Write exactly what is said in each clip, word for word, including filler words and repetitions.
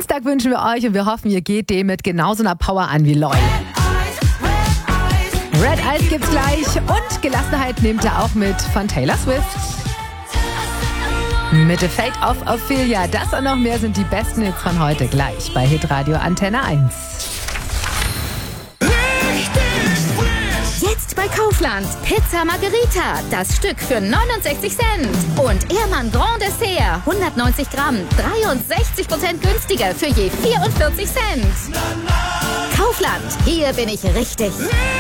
Dienstag wünschen wir euch und wir hoffen, ihr geht dem mit genauso einer Power an wie Lloyd. Red Eyes gibt's gleich und Gelassenheit nehmt ihr auch mit von Taylor Swift. Mit The Fate of Ophelia, das und noch mehr sind die besten Hits von heute gleich bei Hitradio Antenne eins. Jetzt bei Kaufland. Pizza Margherita, das Stück für neunundsechzig Cent. Und Ehrmann Grand Dessert, hundertneunzig Gramm, dreiundsechzig Prozent günstiger für je vierundvierzig Cent. Kaufland, hier bin ich richtig.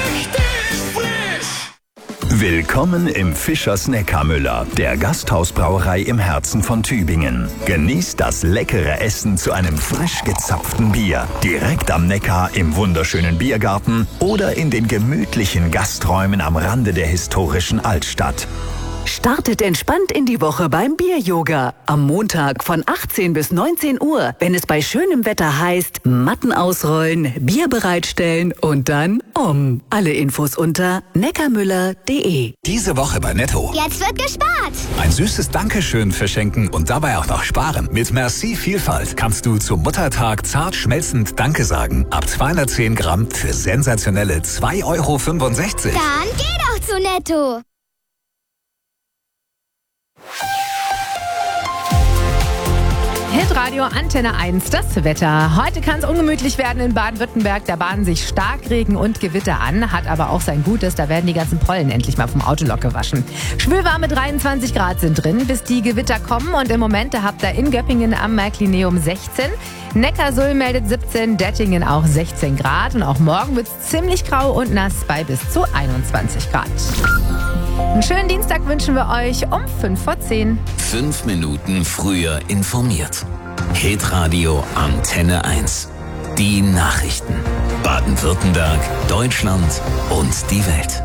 Willkommen im Fischers Neckarmüller, der Gasthausbrauerei im Herzen von Tübingen. Genießt das leckere Essen zu einem frisch gezapften Bier. Direkt am Neckar im wunderschönen Biergarten oder in den gemütlichen Gasträumen am Rande der historischen Altstadt. Startet entspannt in die Woche beim Bier-Yoga. Am Montag von achtzehn bis neunzehn Uhr, wenn es bei schönem Wetter heißt, Matten ausrollen, Bier bereitstellen und dann um. Alle Infos unter neckarmüller punkt de. Diese Woche bei Netto. Jetzt wird gespart. Ein süßes Dankeschön verschenken und dabei auch noch sparen. Mit Merci Vielfalt kannst du zum Muttertag zart schmelzend Danke sagen. Ab zweihundertzehn Gramm für sensationelle zwei Euro fünfundsechzig. Dann geh doch zu Netto. Hitradio Antenne eins, das Wetter. Heute kann es ungemütlich werden in Baden-Württemberg. Da bahnen sich Starkregen und Gewitter an, hat aber auch sein Gutes. Da werden die ganzen Pollen endlich mal vom Autolock gewaschen. Schwülwarme dreiundzwanzig Grad sind drin, bis die Gewitter kommen. Und im Moment, da habt ihr in Göppingen am Märklineum sechzehn. Neckarsulm meldet siebzehn, Dettingen auch sechzehn Grad. Und auch morgen wird es ziemlich grau und nass bei bis zu einundzwanzig Grad. Einen schönen Dienstag wünschen wir euch um fünf vor zehn. Fünf Minuten früher informiert. Hitradio Antenne eins. Die Nachrichten. Baden-Württemberg, Deutschland und die Welt.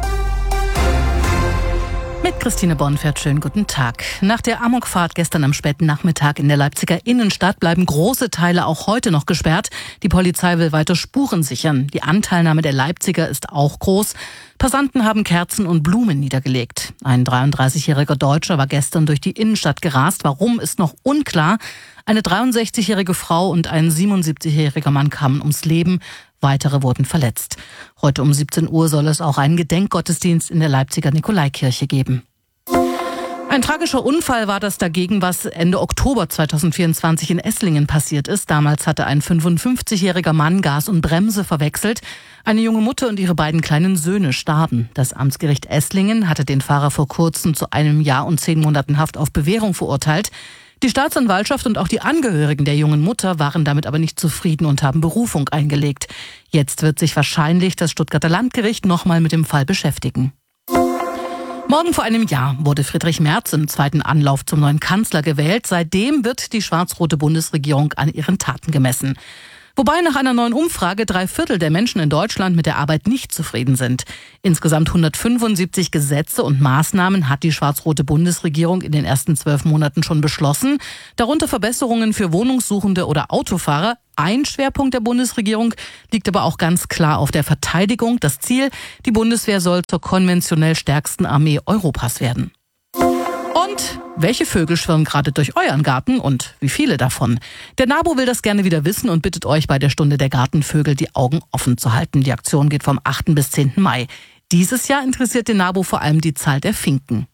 Mit Christine Bonfert, schönen guten Tag. Nach der Amokfahrt gestern am späten Nachmittag in der Leipziger Innenstadt bleiben große Teile auch heute noch gesperrt. Die Polizei will weiter Spuren sichern. Die Anteilnahme der Leipziger ist auch groß. Passanten haben Kerzen und Blumen niedergelegt. Ein dreiunddreißigjähriger Deutscher war gestern durch die Innenstadt gerast. Warum, ist noch unklar. Eine dreiundsechzigjährige Frau und ein siebenundsiebzigjähriger Mann kamen ums Leben. Weitere wurden verletzt. Heute um siebzehn Uhr soll es auch einen Gedenkgottesdienst in der Leipziger Nikolaikirche geben. Ein tragischer Unfall war das dagegen, was Ende Oktober zweitausendvierundzwanzig in Esslingen passiert ist. Damals hatte ein fünfundfünfzigjähriger Mann Gas und Bremse verwechselt. Eine junge Mutter und ihre beiden kleinen Söhne starben. Das Amtsgericht Esslingen hatte den Fahrer vor kurzem zu einem Jahr und zehn Monaten Haft auf Bewährung verurteilt. Die Staatsanwaltschaft und auch die Angehörigen der jungen Mutter waren damit aber nicht zufrieden und haben Berufung eingelegt. Jetzt wird sich wahrscheinlich das Stuttgarter Landgericht nochmal mit dem Fall beschäftigen. Morgen vor einem Jahr wurde Friedrich Merz im zweiten Anlauf zum neuen Kanzler gewählt. Seitdem wird die schwarz-rote Bundesregierung an ihren Taten gemessen. Wobei nach einer neuen Umfrage drei Viertel der Menschen in Deutschland mit der Arbeit nicht zufrieden sind. Insgesamt hundertfünfundsiebzig Gesetze und Maßnahmen hat die schwarz-rote Bundesregierung in den ersten zwölf Monaten schon beschlossen. Darunter Verbesserungen für Wohnungssuchende oder Autofahrer. Ein Schwerpunkt der Bundesregierung liegt aber auch ganz klar auf der Verteidigung. Das Ziel, die Bundeswehr soll zur konventionell stärksten Armee Europas werden. Und welche Vögel schwirren gerade durch euren Garten und wie viele davon? Der NABU will das gerne wieder wissen und bittet euch bei der Stunde der Gartenvögel die Augen offen zu halten. Die Aktion geht vom achten bis zehnten Mai. Dieses Jahr interessiert den NABU vor allem die Zahl der Finken.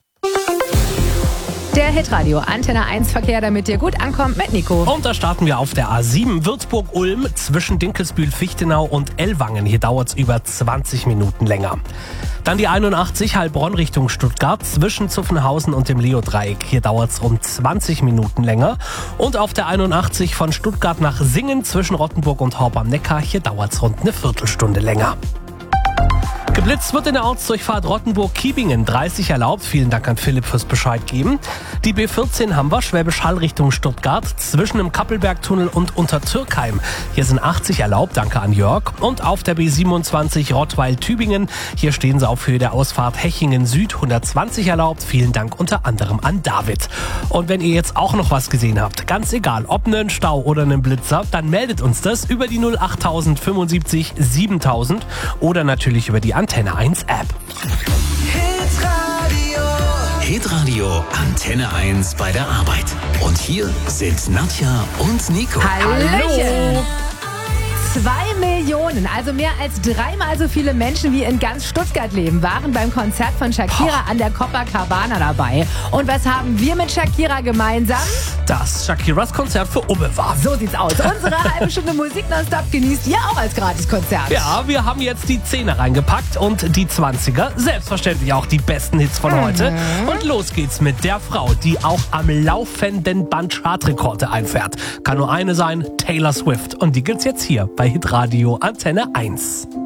Der Hitradio Antenne eins Verkehr, damit ihr gut ankommt mit Nico. Und da starten wir auf der A sieben Würzburg-Ulm zwischen Dinkelsbühl-Fichtenau und Ellwangen. Hier dauert es über zwanzig Minuten länger. Dann die einundachtzig Heilbronn Richtung Stuttgart zwischen Zuffenhausen und dem Leo-Dreieck. Hier dauert es um zwanzig Minuten länger. Und auf der einundachtzig von Stuttgart nach Singen zwischen Rottenburg und Horb am Neckar. Hier dauert es rund eine Viertelstunde länger. Geblitzt wird in der Ortsdurchfahrt Rottenburg-Kiebingen. dreißig erlaubt. Vielen Dank an Philipp fürs Bescheid geben. Die B vierzehn haben wir, Schwäbisch Hall Richtung Stuttgart, zwischen dem Kappelbergtunnel und Untertürkheim. Hier sind achtzig erlaubt. Danke an Jörg. Und auf der B siebenundzwanzig Rottweil-Tübingen. Hier stehen sie auf Höhe der Ausfahrt Hechingen Süd. hundertzwanzig erlaubt. Vielen Dank unter anderem an David. Und wenn ihr jetzt auch noch was gesehen habt, ganz egal, ob einen Stau oder einen Blitzer, dann meldet uns das über die null acht null fünfundsiebzig siebentausend oder natürlich über die Antenne eins App. Hitradio Hitradio Antenne eins bei der Arbeit. Und hier sind Nadja und Nico. Hallöchen! Zwei Millionen, also mehr als dreimal so viele Menschen wie in ganz Stuttgart leben, waren beim Konzert von Shakira an der Copacabana dabei. Und was haben wir mit Shakira gemeinsam? Dass Shakiras Konzert für Umme war. So sieht's aus. Unsere halbe Stunde Musik nonstop genießt ihr auch als Gratiskonzert. Ja, wir haben jetzt die Zehner reingepackt und die Zwanziger. Selbstverständlich auch die besten Hits von Mhm. heute. Und los geht's mit der Frau, die auch am laufenden Band Chartrekorde einfährt. Kann nur eine sein, Taylor Swift. Und die gibt's jetzt hier bei Hitradio Antenne eins.